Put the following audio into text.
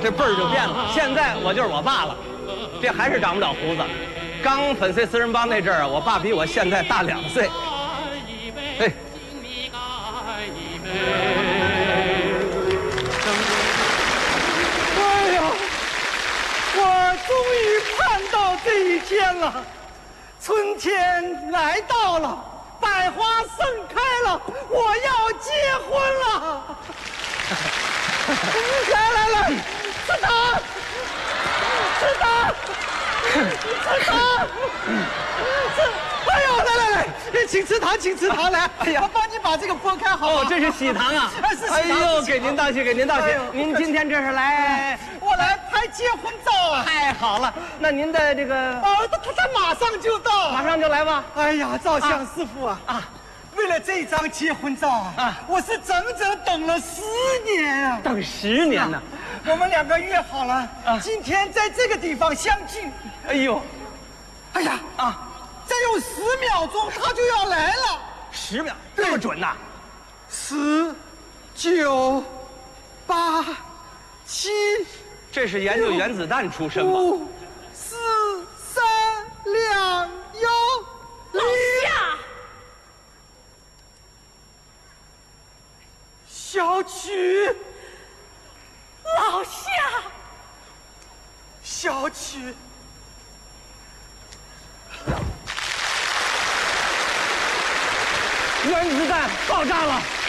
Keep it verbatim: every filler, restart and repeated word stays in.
这辈儿就变了。现在我就是我爸了，这还是长不了胡子。刚粉碎四人帮那阵儿，我爸比我现在大两岁。哎，哎呀，我终于盼到这一天了，春天来到了，百花盛开了，我要结婚了。来来来，吃糖，吃糖，吃糖，吃！哎呦，来来来，请吃糖，请吃糖，来！哎呀，我帮你把这个剥开，好吗？哦，这是喜糖啊！是喜糖。哎呦，给您道谢，给您道谢。您今天这是来？我来拍结婚照啊！太好了，那您的这个……哦，他他马上就到，马上就来吧。哎呀，照相师傅啊啊！为了这张结婚照啊，啊我是整整等了十年啊！等十年呢、啊？我们两个约好了，啊、今天在这个地方相聚。哎呦，哎呀啊！再有十秒钟，他就要来了。十秒，这么准呐？十、九、八、七，这是研究原子弹出身吧？五、四、三、两、一，零。小曲，老夏，小曲，原子弹爆炸了。